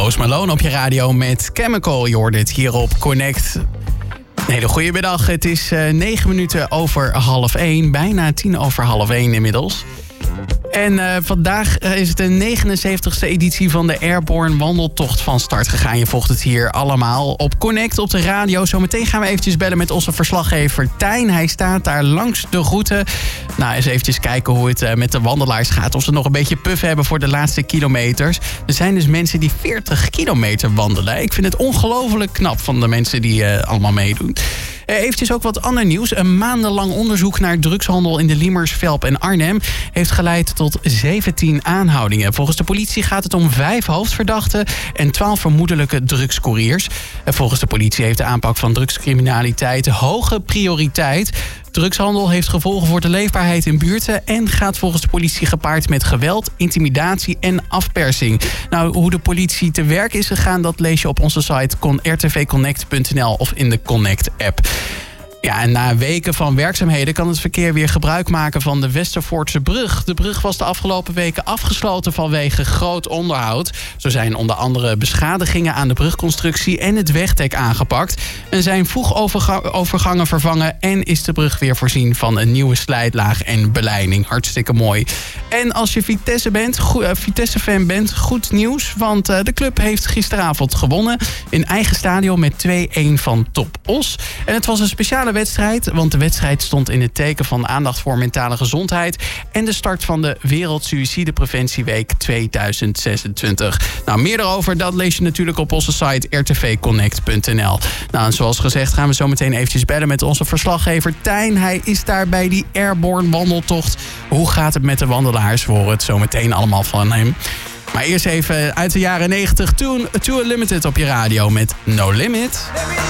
Post Malone op je radio met Chemical. Je hoort het hier op Connect. Een hele goede middag. Het is 9 minuten over 12:30. Bijna 10:30 inmiddels. En vandaag is het de 79e editie van de Airborne Wandeltocht van start gegaan. Je volgt het hier allemaal op Connect op de radio. Zometeen gaan we eventjes bellen met onze verslaggever Tijn. Hij staat daar langs de route. Nou, eens eventjes kijken hoe het met de wandelaars gaat. Of ze nog een beetje puff hebben voor de laatste kilometers. Er zijn dus mensen die 40 kilometer wandelen. Ik vind het ongelooflijk knap van de mensen die allemaal meedoen. Eventjes ook wat ander nieuws. Een maandenlang onderzoek naar drugshandel in de Liemers, Velp en Arnhem heeft geleid tot 17 aanhoudingen. Volgens de politie gaat het om 5 hoofdverdachten en 12 vermoedelijke drugscouriers. Volgens de politie heeft de aanpak van drugscriminaliteit hoge prioriteit. Drugshandel heeft gevolgen voor de leefbaarheid in buurten en gaat volgens de politie gepaard met geweld, intimidatie en afpersing. Nou, hoe de politie te werk is gegaan, dat lees je op onze site rtvconnect.nl of in de Connect-app. Ja, en na weken van werkzaamheden kan het verkeer weer gebruik maken van de Westervoortse brug. De brug was de afgelopen weken afgesloten vanwege groot onderhoud. Zo zijn onder andere beschadigingen aan de brugconstructie en het wegdek aangepakt. Er zijn voegovergangen vervangen en is de brug weer voorzien van een nieuwe slijtlaag en beleiding. Hartstikke mooi. En als je Vitesse-fan bent, goed nieuws. Want de club heeft gisteravond gewonnen in eigen stadion met 2-1 van Top Os. En het was een speciale wedstrijd, want de wedstrijd stond in het teken van aandacht voor mentale gezondheid en de start van de Wereldsuïcidepreventieweek 2026. Nou, meer daarover, dat lees je natuurlijk op onze site rtvconnect.nl. Nou, en zoals gezegd gaan we zo meteen eventjes bellen met onze verslaggever Tijn. Hij is daar bij die Airborne Wandeltocht. Hoe gaat het met de wandelaars? We horen het zo meteen allemaal van hem. Maar eerst even uit de jaren 90, Too Unlimited op je radio met No Limit.